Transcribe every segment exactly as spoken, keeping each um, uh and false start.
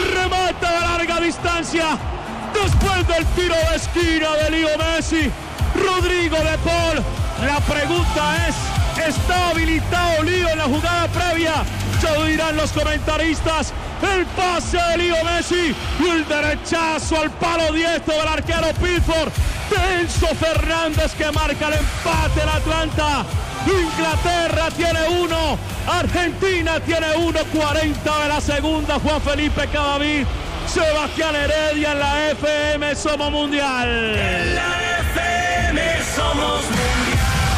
El remate de larga distancia. Después del tiro de esquina de Leo Messi. Rodrigo de Paul. La pregunta es, ¿está habilitado Leo en la jugada previa? Ya lo dirán los comentaristas. El pase de Leo Messi y el derechazo al palo diestro del arquero Pickford. De Enzo Fernández que marca el empate en Atlanta. Inglaterra tiene uno, Argentina tiene uno, cuarenta de la segunda. Juan Felipe Cadavid, Sebastián Heredia en la F M Somos Mundial. En la F M Somos Mundial.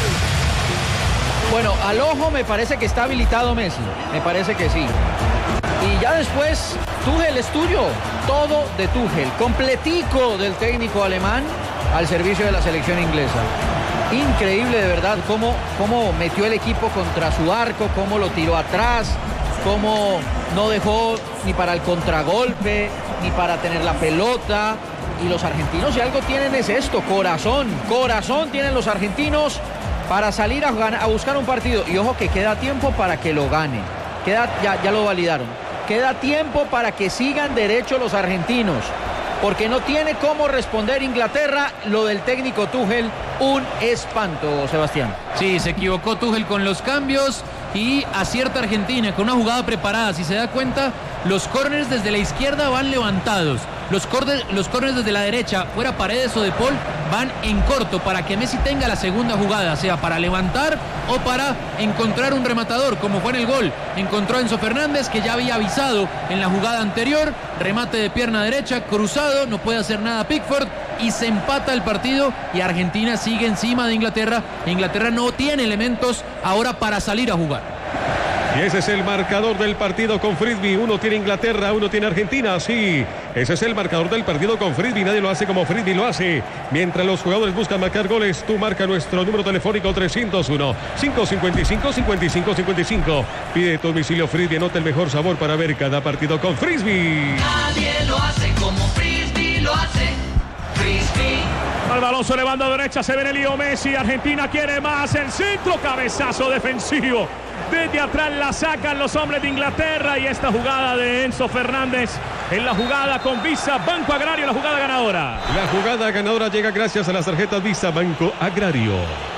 Bueno, al ojo me parece que está habilitado Messi, me parece que sí. Y ya después, Tuchel es tuyo, todo de Tuchel, completico del técnico alemán al servicio de la selección inglesa. Increíble de verdad cómo, cómo metió el equipo contra su arco, cómo lo tiró atrás, cómo no dejó ni para el contragolpe, ni para tener la pelota. Y los argentinos, si algo tienen es esto, corazón, corazón tienen los argentinos para salir a, a buscar un partido. Y ojo que queda tiempo para que lo gane, queda, ya, ya lo validaron, queda tiempo para que sigan derecho los argentinos. Porque no tiene cómo responder Inglaterra. Lo del técnico Tuchel, un espanto, Sebastián. Sí, se equivocó Tuchel con los cambios y acierta Argentina con una jugada preparada. Si se da cuenta, los córners desde la izquierda van levantados. Los córners, los córners desde la derecha, fuera Paredes o De Paul, van en corto para que Messi tenga la segunda jugada, sea para levantar o para encontrar un rematador, como fue en el gol. Encontró a Enzo Fernández, que ya había avisado en la jugada anterior. Remate de pierna derecha, cruzado, no puede hacer nada Pickford y se empata el partido y Argentina sigue encima de Inglaterra. Inglaterra no tiene elementos ahora para salir a jugar. Y ese es el marcador del partido con Frisbee. Uno tiene Inglaterra, uno tiene Argentina. Sí, ese es el marcador del partido con Frisbee. Nadie lo hace como Frisbee lo hace. Mientras los jugadores buscan marcar goles, tú marca nuestro número telefónico trescientos uno, cinco cinco cinco, cinco cinco cinco cinco. Pide tu domicilio Frisbee. Anota el mejor sabor para ver cada partido con Frisbee. Nadie lo hace como Frisbee lo hace. Frisbee. Al balón se levanta a derecha, se viene Leo Messi. Argentina quiere más. El centro, cabezazo defensivo. Desde atrás la sacan los hombres de Inglaterra y esta jugada de Enzo Fernández en la jugada con Visa Banco Agrario, la jugada ganadora. La jugada ganadora llega gracias a las tarjetas Visa Banco Agrario.